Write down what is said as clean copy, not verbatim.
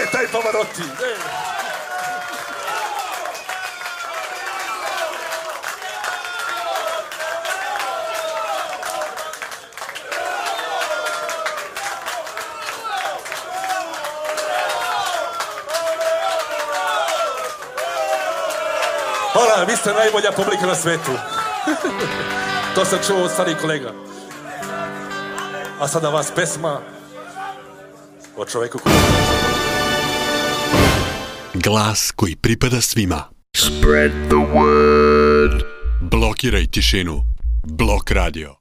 taj Pavarotti. Hvala, vi ste najbolja publika na svetu. To sam čuo od starih kolega. A sada vas pesma o čoveku koji... Glas koji pripada svima. Spread the word. Blokiraj tišinu. Blok radio.